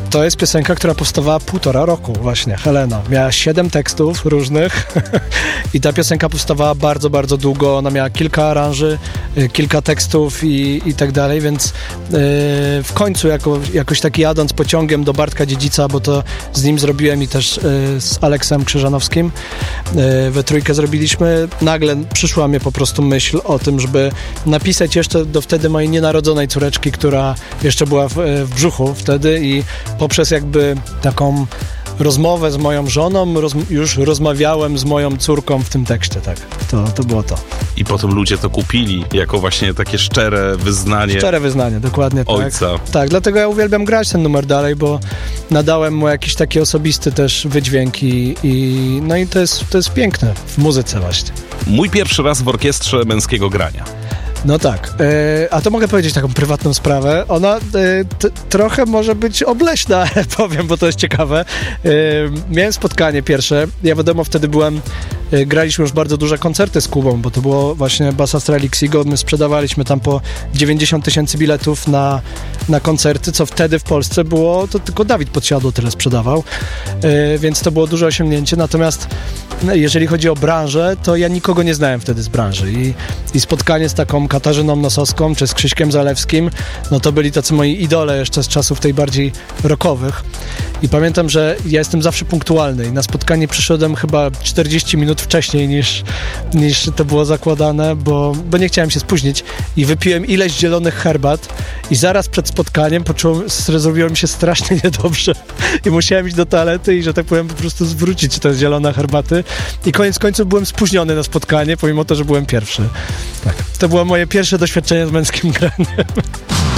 To jest piosenka, która powstawała 1,5 roku właśnie, Helena. Miała 7 tekstów różnych i ta piosenka powstawała bardzo, bardzo długo. Ona miała kilka aranży, kilka tekstów i tak dalej, więc w końcu jakoś taki jadąc pociągiem do Bartka Dziedzica, bo to z nim zrobiłem i też z Aleksem Krzyżanowskim we trójkę zrobiliśmy, nagle przyszła mnie po prostu myśl o tym, żeby napisać jeszcze do wtedy mojej nienarodzonej córeczki, która jeszcze była w brzuchu wtedy i poprzez jakby taką rozmowę z moją żoną już rozmawiałem z moją córką w tym tekście, tak. To było to. I potem ludzie to kupili jako właśnie takie szczere wyznanie. Szczere wyznanie, dokładnie ojca. Tak. Tak, dlatego ja uwielbiam grać ten numer dalej, bo nadałem mu jakiś taki osobisty też wydźwięk i to jest piękne w muzyce właśnie. Mój pierwszy raz w orkiestrze męskiego grania. No tak, a to mogę powiedzieć taką prywatną sprawę. Ona trochę może być obleśna, powiem, bo to jest ciekawe. Miałem spotkanie pierwsze, ja wiadomo wtedy graliśmy już bardzo duże koncerty z Kubą, bo to było właśnie Bass Astralix Xigo, my sprzedawaliśmy tam po 90 000 biletów na koncerty, co wtedy w Polsce było, to tylko Dawid Podsiadło tyle sprzedawał, więc to było duże osiągnięcie, natomiast jeżeli chodzi o branżę, to ja nikogo nie znałem wtedy z branży i spotkanie z taką Katarzyną Nosowską czy z Krzyśkiem Zalewskim, no to byli tacy moi idole jeszcze z czasów tej bardziej rockowych i pamiętam, że ja jestem zawsze punktualny i na spotkanie przyszedłem chyba 40 minut wcześniej niż to było zakładane, bo nie chciałem się spóźnić i wypiłem ileś zielonych herbat i zaraz przed spotkaniem zrobiło mi się strasznie niedobrze i musiałem iść do toalety i, że tak powiem, po prostu zwrócić te zielone herbaty i koniec końców byłem spóźniony na spotkanie, pomimo to, że byłem pierwszy. Tak. To było moje pierwsze doświadczenie z męskim graniem.